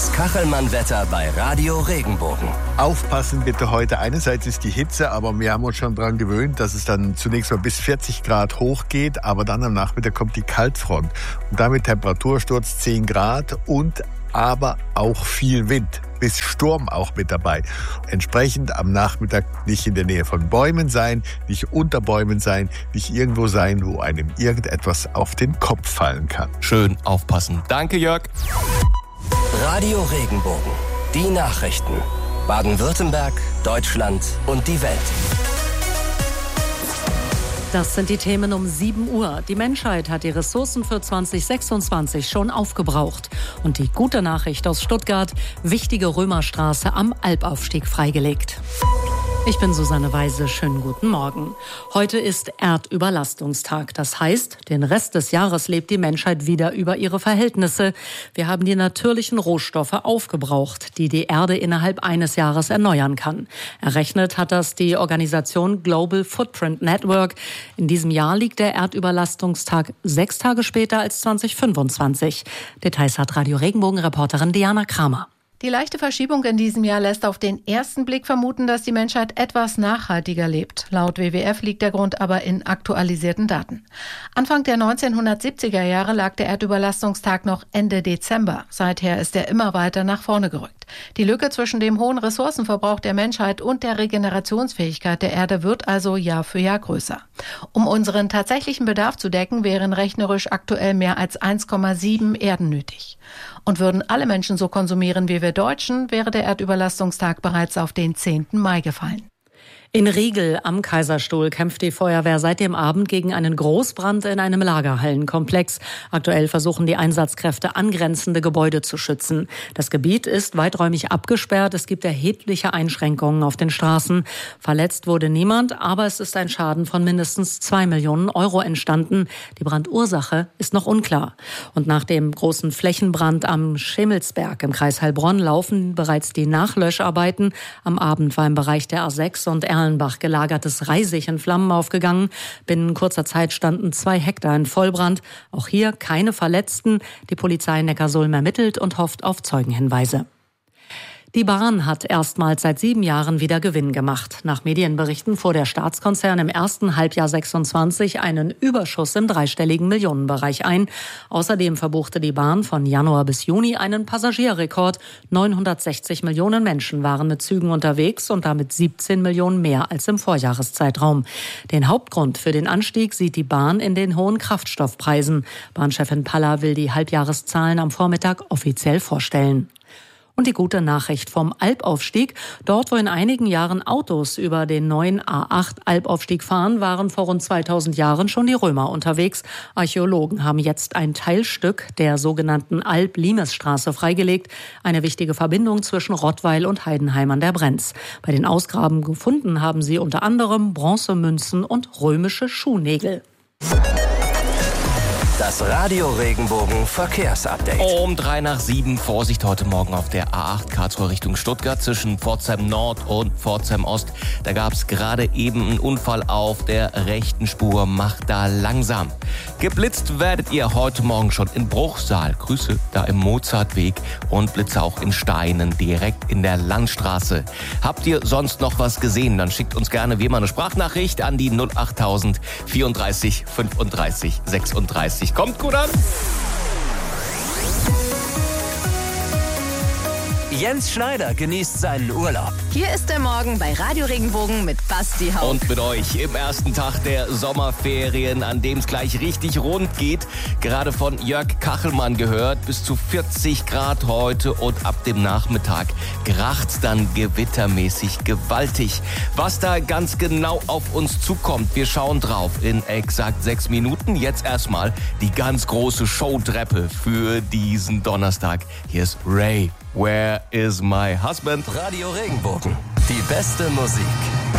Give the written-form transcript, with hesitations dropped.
Das Kachelmann-Wetter bei Radio Regenbogen. Aufpassen bitte heute. Einerseits ist die Hitze, aber wir haben uns schon daran gewöhnt, dass es dann zunächst mal bis 40 Grad hochgeht, aber dann am Nachmittag kommt die Kaltfront. Und damit Temperatursturz 10 Grad und aber auch viel Wind, bis Sturm auch mit dabei. Entsprechend am Nachmittag nicht in der Nähe von Bäumen sein, nicht unter Bäumen sein, nicht irgendwo sein, wo einem irgendetwas auf den Kopf fallen kann. Schön aufpassen. Danke, Jörg. Radio Regenbogen. Die Nachrichten. Baden-Württemberg, Deutschland und die Welt. Das sind die Themen um 7 Uhr. Die Menschheit hat die Ressourcen für 2026 schon aufgebraucht. Und die gute Nachricht aus Stuttgart: wichtige Römerstraße am Alpaufstieg freigelegt. Ich bin Susanne Weise. Schönen guten Morgen. Heute ist Erdüberlastungstag. Das heißt, den Rest des Jahres lebt die Menschheit wieder über ihre Verhältnisse. Wir haben die natürlichen Rohstoffe aufgebraucht, die die Erde innerhalb eines Jahres erneuern kann. Errechnet hat das die Organisation Global Footprint Network. In diesem Jahr liegt der Erdüberlastungstag 6 Tage später als 2025. Details hat Radio Regenbogen-Reporterin Diana Kramer. Die leichte Verschiebung in diesem Jahr lässt auf den ersten Blick vermuten, dass die Menschheit etwas nachhaltiger lebt. Laut WWF liegt der Grund aber in aktualisierten Daten. Anfang der 1970er Jahre lag der Erdüberlastungstag noch Ende Dezember. Seither ist er immer weiter nach vorne gerückt. Die Lücke zwischen dem hohen Ressourcenverbrauch der Menschheit und der Regenerationsfähigkeit der Erde wird also Jahr für Jahr größer. Um unseren tatsächlichen Bedarf zu decken, wären rechnerisch aktuell mehr als 1,7 Erden nötig. Und würden alle Menschen so konsumieren wie wir Deutschen, wäre der Erdüberlastungstag bereits auf den 10. Mai gefallen. In Riegel am Kaiserstuhl kämpft die Feuerwehr seit dem Abend gegen einen Großbrand in einem Lagerhallenkomplex. Aktuell versuchen die Einsatzkräfte, angrenzende Gebäude zu schützen. Das Gebiet ist weiträumig abgesperrt. Es gibt erhebliche Einschränkungen auf den Straßen. Verletzt wurde niemand, aber es ist ein Schaden von mindestens 2 Millionen Euro entstanden. Die Brandursache ist noch unklar. Und nach dem großen Flächenbrand am Schemelsberg im Kreis Heilbronn laufen bereits die Nachlöscharbeiten. Am Abend war im Bereich der A6 und Erlenbach gelagertes Reisig in Flammen aufgegangen. Binnen kurzer Zeit standen 2 Hektar in Vollbrand. Auch hier keine Verletzten. Die Polizei Neckarsulm ermittelt und hofft auf Zeugenhinweise. Die Bahn hat erstmals seit 7 Jahren wieder Gewinn gemacht. Nach Medienberichten fuhr der Staatskonzern im ersten Halbjahr 26 einen Überschuss im dreistelligen Millionenbereich ein. Außerdem verbuchte die Bahn von Januar bis Juni einen Passagierrekord. 960 Millionen Menschen waren mit Zügen unterwegs und damit 17 Millionen mehr als im Vorjahreszeitraum. Den Hauptgrund für den Anstieg sieht die Bahn in den hohen Kraftstoffpreisen. Bahnchefin Paller will die Halbjahreszahlen am Vormittag offiziell vorstellen. Und die gute Nachricht vom Alpaufstieg: Dort, wo in einigen Jahren Autos über den neuen A8 Alpaufstieg fahren, waren vor rund 2000 Jahren schon die Römer unterwegs. Archäologen haben jetzt ein Teilstück der sogenannten Alp-Limes-Straße freigelegt. Eine wichtige Verbindung zwischen Rottweil und Heidenheim an der Brenz. Bei den Ausgrabungen gefunden haben sie unter anderem Bronzemünzen und römische Schuhnägel. Das Radio Regenbogen Verkehrsupdate. Um 3 nach 7 Vorsicht heute Morgen auf der A8 Karlsruhe Richtung Stuttgart zwischen Pforzheim Nord und Pforzheim Ost. Da gab es gerade eben einen Unfall auf der rechten Spur. Macht da langsam. Geblitzt werdet ihr heute Morgen schon in Bruchsal. Grüße da im Mozartweg und Blitze auch in Steinen direkt in der Landstraße. Habt ihr sonst noch was gesehen? Dann schickt uns gerne wie immer eine Sprachnachricht an die 08000 34 35 36. Kommt gut an. Jens Schneider genießt seinen Urlaub. Hier ist der Morgen bei Radio Regenbogen mit Basti Haupt. Und mit euch im ersten Tag der Sommerferien, an dem es gleich richtig rund geht. Gerade von Jörg Kachelmann gehört, bis zu 40 Grad heute und ab dem Nachmittag kracht's dann gewittermäßig gewaltig. Was da ganz genau auf uns zukommt, wir schauen drauf in exakt 6 Minuten. Jetzt erstmal die ganz große Showtreppe für diesen Donnerstag. Hier ist Ray. Where is my husband? Radio Regenbogen. Die beste Musik.